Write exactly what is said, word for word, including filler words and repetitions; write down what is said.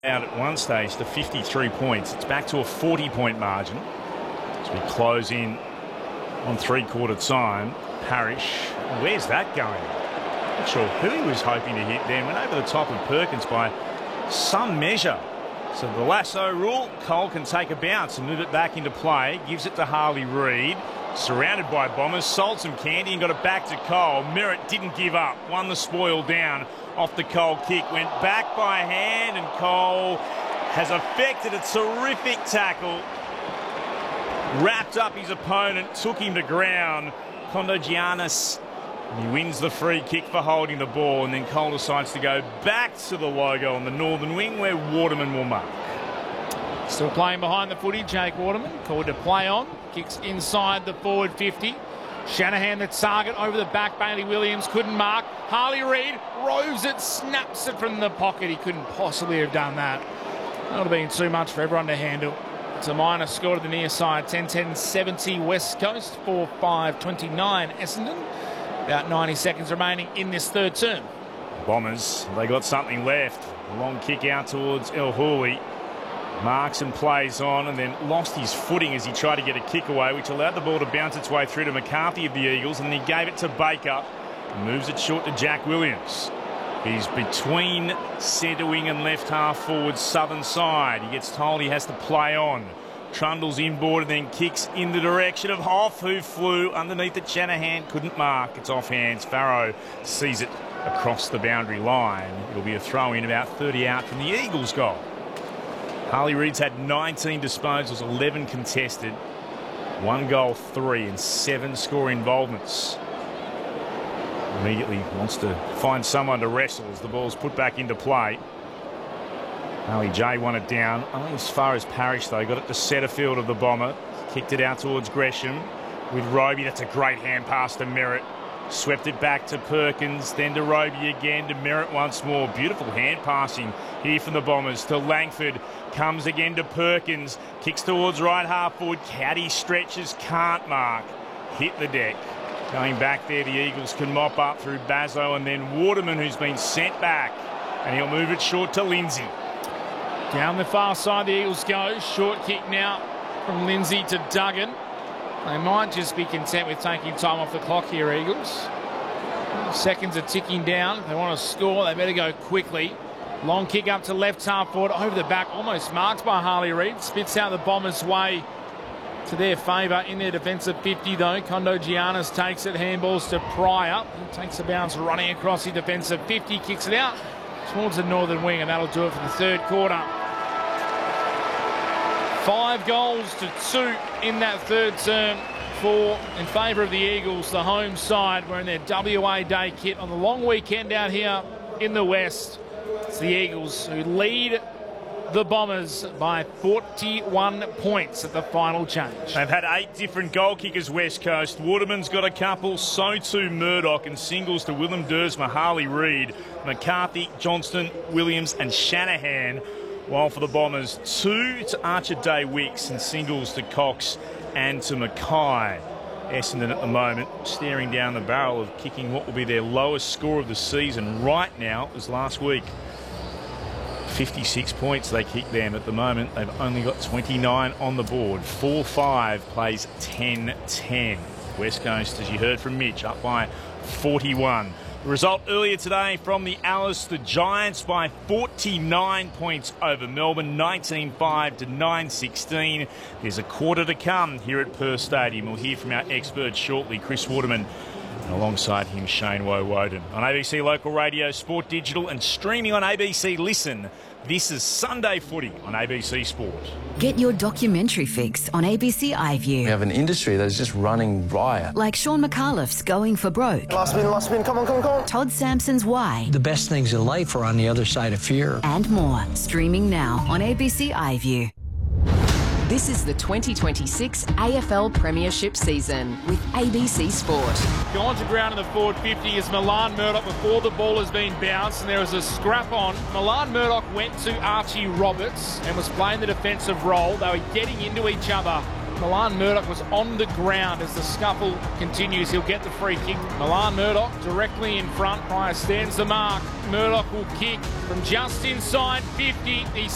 Out at one stage to fifty-three points. It's back to a forty point margin as we close in on three-quarter time. Parrish, where's that going? Not sure who he was hoping to hit then. Went over the top of Perkins by some measure. So the lasso rule, Cole can take a bounce and move it back into play. Gives it to Harley Reid. Surrounded by Bombers, sold some candy and got it back to Cole. Merritt didn't give up, won the spoil down off the Cole kick, went back by hand, and Cole has effected a terrific tackle. Wrapped up his opponent, took him to ground. Kondogiannis, he wins the free kick for holding the ball, and then Cole decides to go back to the logo on the northern wing where Waterman will mark. Still playing behind the footy, Jake Waterman, called to play on. Kicks inside the forward fifty. Shanahan the target over the back. Bailey Williams couldn't mark. Harley Reid roves it, snaps it from the pocket. He couldn't possibly have done that. That would have been too much for everyone to handle. It's a minor score to the near side. ten ten seventy West Coast, four five twenty-nine Essendon. About ninety seconds remaining in this third term. Bombers, they got something left. A long kick out towards El Houli. Marks and plays on, and then lost his footing as he tried to get a kick away, which allowed the ball to bounce its way through to McCarthy of the Eagles, and then he gave it to Baker. Moves it short to Jack Williams. He's between centre wing and left half forward southern side. He gets told he has to play on. Trundles inboard and then kicks in the direction of Hoff, who flew underneath it. Shanahan couldn't mark. It's off hands. Farrow sees it across the boundary line. It'll be a throw in about thirty out from the Eagles' goal. Harley Reid's had nineteen disposals, eleven contested, one goal, three, and seven score involvements. Immediately wants to find someone to wrestle as the ball's put back into play. Ali J won it down. Only as far as Parrish, though. Got it to Setterfield of the Bomber. Kicked it out towards Gresham with Roby. That's a great hand pass to Merritt. Swept it back to Perkins, then to Roby again, to Merritt once more. Beautiful hand passing here from the Bombers to Langford. Comes again to Perkins. Kicks towards right half forward. Caddy stretches, can't mark. Hit the deck. Going back there, the Eagles can mop up through Bazzo and then Waterman, who's been sent back. And he'll move it short to Lindsay. Down the far side, the Eagles go. Short kick now from Lindsay to Duggan. They might just be content with taking time off the clock here, Eagles. Seconds are ticking down. If they want to score, they better go quickly. Long kick up to left half forward, over the back, almost marked by Harley Reid. Spits out the Bombers' way to their favour in their defensive fifty, though. Kondogiannis takes it, handballs to Pryor. He takes a bounce running across the defensive fifty, kicks it out towards the northern wing, and that'll do it for the third quarter. Five goals to two in that third term for in favour of the Eagles, the home side. We're in their W A Day kit on the long weekend out here in the West. It's the Eagles who lead the Bombers by forty-one points at the final change. They've had eight different goal kickers, West Coast. Waterman's got a couple, so too Murdoch, and singles to Willem Dersma, Harley Reid, McCarthy, Johnston, Williams and Shanahan. While for the Bombers, two to Archer Day Wicks and singles to Cox and to Mackay. Essendon at the moment staring down the barrel of kicking what will be their lowest score of the season right now as last week. fifty-six points they kick them at the moment. They've only got twenty-nine on the board. four five plays ten ten. West Coast, as you heard from Mitch, up by forty-one. The result earlier today from the Alice, the Giants by forty-nine points over Melbourne, nineteen five to nine sixteen. There's a quarter to come here at Perth Stadium. We'll hear from our expert shortly, Chris Waterman, and alongside him, Shane Woewodin. On A B C Local Radio, Sport Digital and streaming on A B C Listen, this is Sunday Footy on A B C Sport. Get your documentary fix on A B C iView. We have an industry that is just running riot. Like Sean McAuliffe's Going for Broke. Last spin, last spin, come on, come on, come on. Todd Sampson's Why. The best things in life are on the other side of fear. And more. Streaming now on A B C iView. This is the twenty twenty-six A F L Premiership season with A B C Sport. Gone to ground in the forward fifty is Milan Murdoch before the ball has been bounced, and there was a scrap on. Milan Murdoch went to Archie Roberts and was playing the defensive role. They were getting into each other. Milan Murdoch was on the ground as the scuffle continues. He'll get the free kick. Milan Murdoch directly in front. Pryor stands the mark. Murdoch will kick from just inside fifty. He